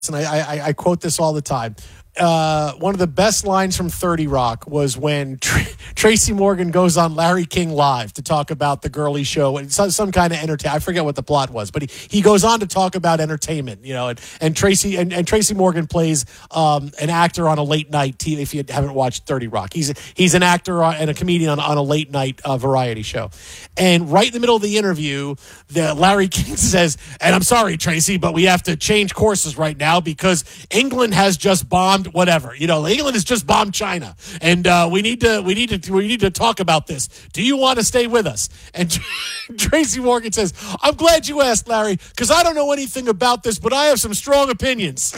and I quote this all the time. One of the best lines from 30 Rock was when Tracy Morgan goes on Larry King Live to talk about the girly show and some kind of entertainment. I forget what the plot was, but he goes on to talk about entertainment, and Tracy Morgan plays an actor on a late night TV. If you haven't watched 30 Rock, he's an actor and a comedian on a late night variety show. And right in the middle of the interview, Larry King says, "And I'm sorry, Tracy, but we have to change courses right now because England has just bombed whatever. England has just bombed China, and we need to talk about this. Do you want to stay with us?" And Tracy Morgan says, "I'm glad you asked, Larry, because I don't know anything about this, but I have some strong opinions."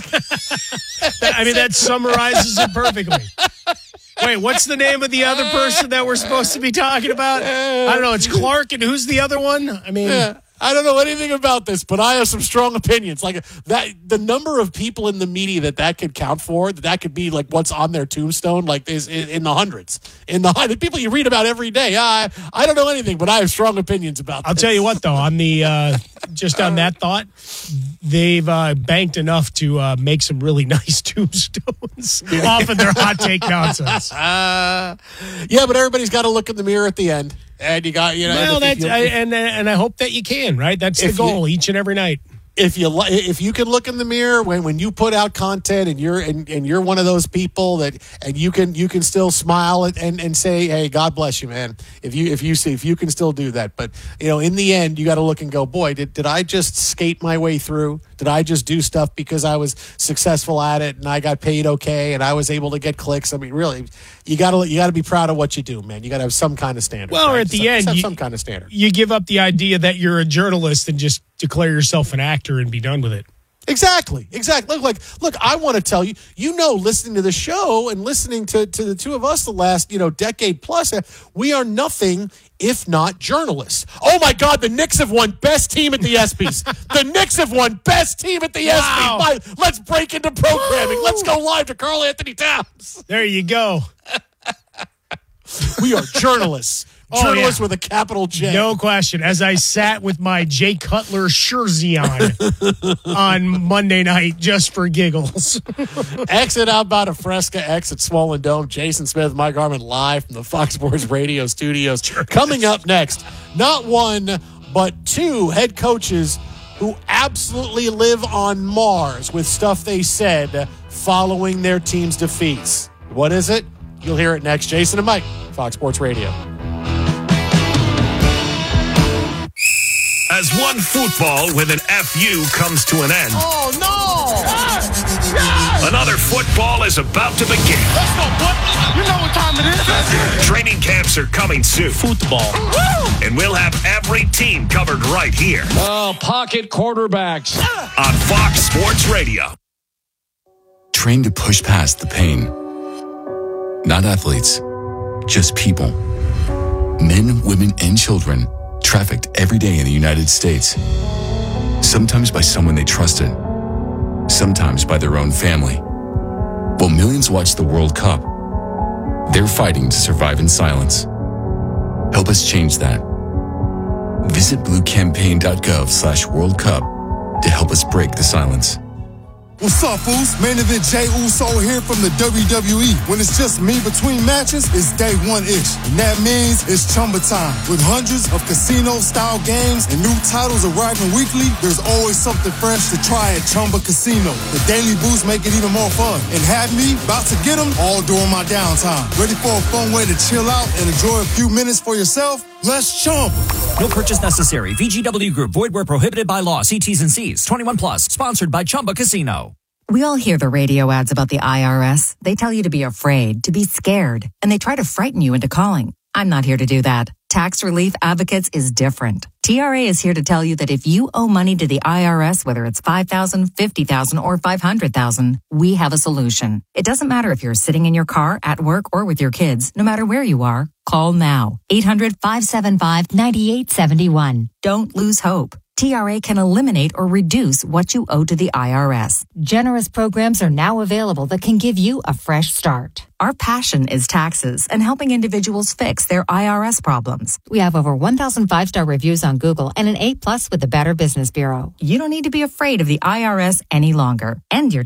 That summarizes it perfectly. Wait, what's the name of the other person that we're supposed to be talking about? I don't know. It's Clark, and who's the other one? I don't know anything about this, but I have some strong opinions. Like that, the number of people in the media that could count for, that could be like what's on their tombstone, like is in the hundreds. In the people you read about every day. I don't know anything, but I have strong opinions about this. I'll tell you what, though, on the just on that thought, they've banked enough to make some really nice tombstones off of their hot take nonsense. Yeah, but everybody's got to look in the mirror at the end. And you got, Well, and I hope that you can, right? That's the goal each and every night. If you can look in the mirror when you put out content and you're one of those people and you can still smile and say, "Hey, God bless you, man." If you can still do that, but in the end, you got to look and go, "Boy, did I just skate my way through? Did I just do stuff because I was successful at it and I got paid okay and I was able to get clicks?" I mean, really, you got to be proud of what you do, man. You got to have some kind of standard. Well, right? at the end, some kind of standard. You give up the idea that you're a journalist and just declare yourself an actor and be done with it. Exactly. Look, I want to tell you, listening to the show and listening to the two of us the last, decade plus, we are nothing if not journalists. Oh my God, the Knicks have won best team at the ESPYs. The Knicks have won best team at the ESPYs. Let's break into programming. Woo! Let's go live to Karl Anthony Towns. There you go. We are journalists. Journalists with a capital J. No question. As I sat with my Jay Cutler jersey on Monday night just for giggles. Exit out by the Fresca, exit Swollen Dome. Jason Smith, Mike Harmon live from the Fox Sports Radio studios. Coming up next, not one, but two head coaches who absolutely live on Mars with stuff they said following their team's defeats. What is it? You'll hear it next. Jason and Mike, Fox Sports Radio. As one football with an FU comes to an end. Oh, no! Another football is about to begin. Let's go, boy. You know what time it is. Training camps are coming soon. Football. And we'll have every team covered right here. Oh, pocket quarterbacks. On Fox Sports Radio. Train to push past the pain. Not athletes, just people. Men, women, and children trafficked every day in the United States. Sometimes by someone they trusted, sometimes by their own family. While millions watch the World Cup, they're fighting to survive in silence. Help us change that. Visit bluecampaign.gov/World Cup to help us break the silence. What's up, fools? Main event Jey Uso here from the WWE. When it's just me between matches, it's day one-ish. And that means it's Chumba time. With hundreds of casino-style games and new titles arriving weekly, there's always something fresh to try at Chumba Casino. The daily boosts make it even more fun. And have me about to get them all during my downtime. Ready for a fun way to chill out and enjoy a few minutes for yourself? Let's Chumba. No purchase necessary. VGW Group. Void where prohibited by law. See T's and C's. 21 plus. Sponsored by Chumba Casino. We all hear the radio ads about the IRS. They tell you to be afraid, to be scared, and they try to frighten you into calling. I'm not here to do that. Tax Relief Advocates is different. TRA is here to tell you that if you owe money to the IRS, whether it's $5,000, $50,000, or $500,000, we have a solution. It doesn't matter if you're sitting in your car, at work, or with your kids. No matter where you are, call now. 800-575-9871. Don't lose hope. TRA can eliminate or reduce what you owe to the IRS. Generous programs are now available that can give you a fresh start. Our passion is taxes and helping individuals fix their IRS problems. We have over 1,000 5-star reviews on Google and an A+ with the Better Business Bureau. You don't need to be afraid of the IRS any longer. And your